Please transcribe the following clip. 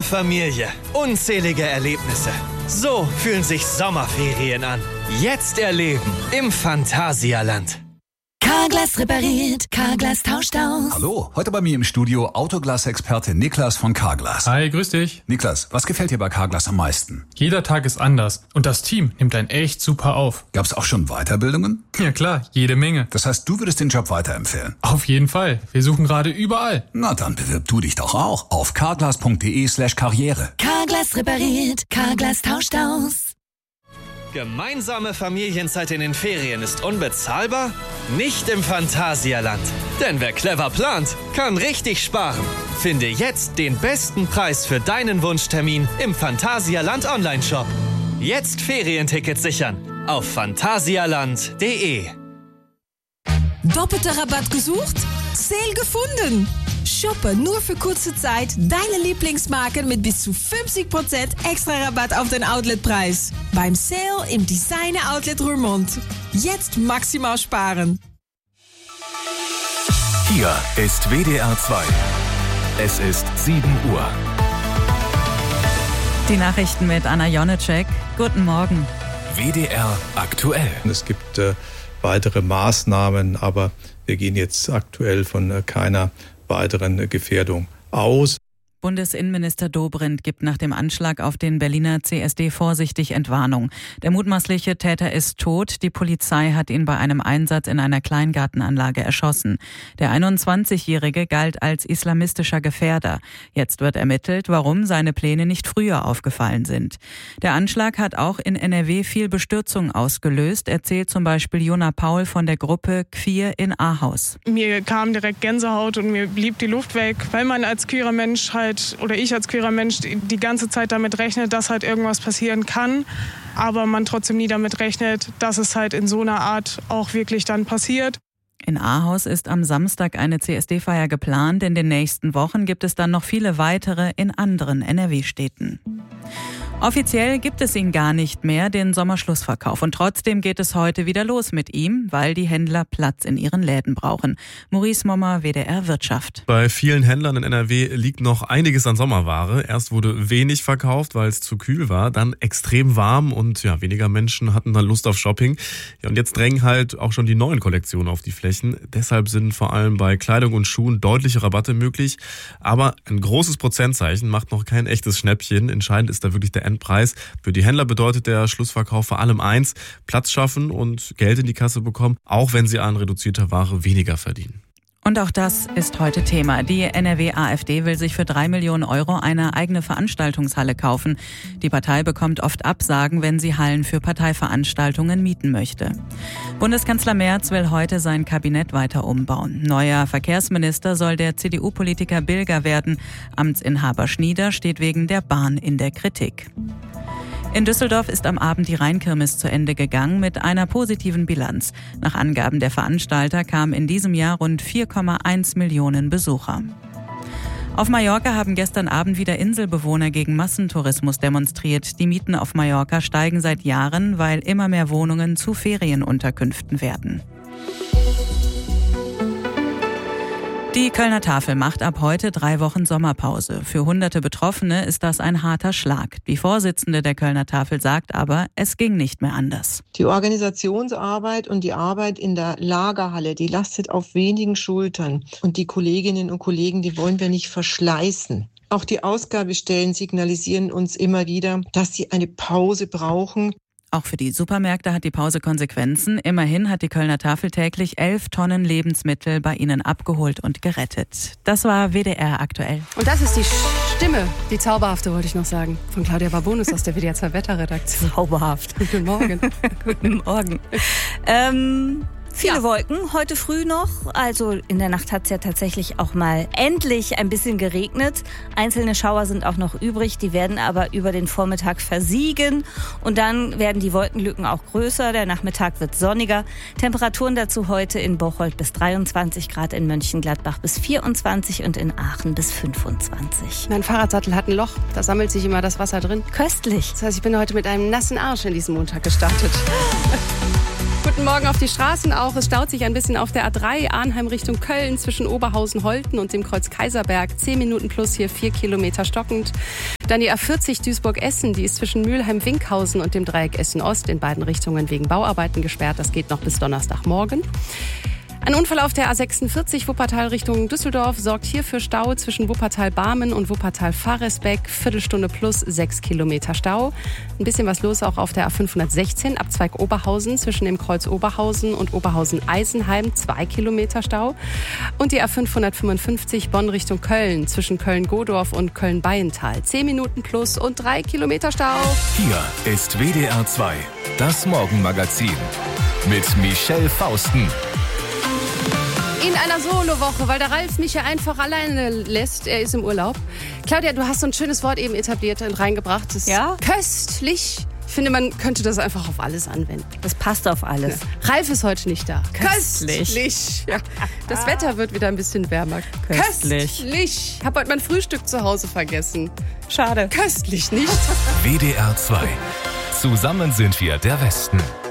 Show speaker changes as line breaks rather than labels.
Familie. Unzählige Erlebnisse. So fühlen sich Sommerferien an. Jetzt erleben im Phantasialand.
Carglass repariert, Carglass tauscht aus.
Hallo, heute bei mir im Studio Autoglas-Experte Niklas von Carglass.
Hi, grüß dich.
Niklas, was gefällt dir bei Carglass am meisten?
Jeder Tag ist anders und das Team nimmt einen echt super auf.
Gab's auch schon Weiterbildungen?
Ja klar, jede Menge.
Das heißt, du würdest den Job weiterempfehlen?
Auf jeden Fall. Wir suchen gerade überall.
Na, dann bewirb du dich doch auch auf carglass.de/karriere.
Carglass repariert, Carglass tauscht aus.
Gemeinsame Familienzeit in den Ferien ist unbezahlbar? Nicht im Phantasialand. Denn wer clever plant, kann richtig sparen. Finde jetzt den besten Preis für deinen Wunschtermin im Phantasialand Online-Shop. Jetzt Ferientickets sichern auf phantasialand.de.
Doppelter Rabatt gesucht? Sale gefunden! Shoppe nur für kurze Zeit deine Lieblingsmarken mit bis zu 50% extra Rabatt auf den Outletpreis. Beim Sale im Designer Outlet Roermond. Jetzt maximal sparen.
Hier ist WDR 2. Es ist 7 Uhr.
Die Nachrichten mit Anna Jonecek. Guten Morgen.
WDR aktuell.
Es gibt weitere Maßnahmen, aber wir gehen jetzt aktuell von keiner weiteren Gefährdung aus.
Bundesinnenminister Dobrindt gibt nach dem Anschlag auf den Berliner CSD vorsichtig Entwarnung. Der mutmaßliche Täter ist tot. Die Polizei hat ihn bei einem Einsatz in einer Kleingartenanlage erschossen. Der 21-Jährige galt als islamistischer Gefährder. Jetzt wird ermittelt, warum seine Pläne nicht früher aufgefallen sind. Der Anschlag hat auch in NRW viel Bestürzung ausgelöst, erzählt zum Beispiel Jona Paul von der Gruppe Queer in Ahaus.
Mir kam direkt Gänsehaut und mir blieb die Luft weg, weil man als queerer Mensch oder ich als queerer Mensch die ganze Zeit damit rechnet, dass halt irgendwas passieren kann, aber man trotzdem nie damit rechnet, dass es halt in so einer Art auch wirklich dann passiert.
In Ahaus ist am Samstag eine CSD-Feier geplant. In den nächsten Wochen gibt es dann noch viele weitere in anderen NRW-Städten. Offiziell gibt es ihn gar nicht mehr, den Sommerschlussverkauf. Und trotzdem geht es heute wieder los mit ihm, weil die Händler Platz in ihren Läden brauchen. Maurice Mommer, WDR Wirtschaft.
Bei vielen Händlern in NRW liegt noch einiges an Sommerware. Erst wurde wenig verkauft, weil es zu kühl war. Dann extrem warm und weniger Menschen hatten dann Lust auf Shopping. Ja, und jetzt drängen halt auch schon die neuen Kollektionen auf die Flächen. Deshalb sind vor allem bei Kleidung und Schuhen deutliche Rabatte möglich. Aber ein großes Prozentzeichen macht noch kein echtes Schnäppchen. Entscheidend ist da wirklich der Endpreis. Für die Händler bedeutet der Schlussverkauf vor allem eins: Platz schaffen und Geld in die Kasse bekommen, auch wenn sie an reduzierter Ware weniger verdienen.
Und auch das ist heute Thema. Die NRW-AfD will sich für 3 Millionen Euro eine eigene Veranstaltungshalle kaufen. Die Partei bekommt oft Absagen, wenn sie Hallen für Parteiveranstaltungen mieten möchte. Bundeskanzler Merz will heute sein Kabinett weiter umbauen. Neuer Verkehrsminister soll der CDU-Politiker Bilger werden. Amtsinhaber Schnieder steht wegen der Bahn in der Kritik. In Düsseldorf ist am Abend die Rheinkirmes zu Ende gegangen mit einer positiven Bilanz. Nach Angaben der Veranstalter kamen in diesem Jahr rund 4,1 Millionen Besucher. Auf Mallorca haben gestern Abend wieder Inselbewohner gegen Massentourismus demonstriert. Die Mieten auf Mallorca steigen seit Jahren, weil immer mehr Wohnungen zu Ferienunterkünften werden. Die Kölner Tafel macht ab heute 3 Wochen Sommerpause. Für hunderte Betroffene ist das ein harter Schlag. Die Vorsitzende der Kölner Tafel sagt aber, es ging nicht mehr anders.
Die Organisationsarbeit und die Arbeit in der Lagerhalle, die lastet auf wenigen Schultern. Und die Kolleginnen und Kollegen, die wollen wir nicht verschleißen. Auch die Ausgabestellen signalisieren uns immer wieder, dass sie eine Pause brauchen.
Auch für die Supermärkte hat die Pause Konsequenzen. Immerhin hat die Kölner Tafel täglich 11 Tonnen Lebensmittel bei ihnen abgeholt und gerettet. Das war WDR aktuell.
Und das ist die Stimme, die zauberhafte, wollte ich noch sagen, von Claudia Barbonus aus der WDR 2 Wetterredaktion.
Zauberhaft.
Guten Morgen.
Guten Morgen. Viele Wolken heute früh noch. Also in der Nacht hat es ja tatsächlich auch mal endlich ein bisschen geregnet. Einzelne Schauer sind auch noch übrig. Die werden aber über den Vormittag versiegen. Und dann werden die Wolkenlücken auch größer. Der Nachmittag wird sonniger. Temperaturen dazu heute in Bocholt bis 23 Grad, in Mönchengladbach bis 24 und in Aachen bis 25.
Mein Fahrradsattel hat ein Loch. Da sammelt sich immer das Wasser drin.
Köstlich.
Das heißt, ich bin heute mit einem nassen Arsch in diesen Montag gestartet. Guten Guten Morgen auf die Straßen auch. Es staut sich ein bisschen auf der A3 Arnheim Richtung Köln zwischen Oberhausen-Holten und dem Kreuz Kaiserberg. 10 Minuten plus hier 4 Kilometer stockend. Dann die A40 Duisburg-Essen, die ist zwischen Mülheim-Winkhausen und dem Dreieck Essen-Ost in beiden Richtungen wegen Bauarbeiten gesperrt. Das geht noch bis Donnerstagmorgen. Ein Unfall auf der A46 Wuppertal Richtung Düsseldorf sorgt hier für Stau zwischen Wuppertal-Barmen und Wuppertal-Faresbeck. Viertelstunde plus 6 Kilometer Stau. Ein bisschen was los auch auf der A516 Abzweig Oberhausen zwischen dem Kreuz Oberhausen und Oberhausen-Eisenheim. 2 Kilometer Stau. Und die A555 Bonn Richtung Köln zwischen Köln-Godorf und Köln-Beienthal. 10 Minuten plus und 3 Kilometer Stau.
Hier ist WDR 2, das Morgenmagazin mit Michelle Fausten.
In einer Solo-Woche, weil der Ralf mich ja einfach alleine lässt. Er ist im Urlaub. Claudia, du hast so ein schönes Wort eben etabliert und reingebracht. Das ist köstlich. Ich finde, man könnte das einfach auf alles anwenden.
Das passt auf alles.
Ja. Ralf ist heute nicht da.
Köstlich.
Ja. Das Wetter wird wieder ein bisschen wärmer.
Köstlich.
Ich habe heute mein Frühstück zu Hause vergessen.
Schade.
Köstlich, nicht?
WDR 2. Zusammen sind wir der Westen.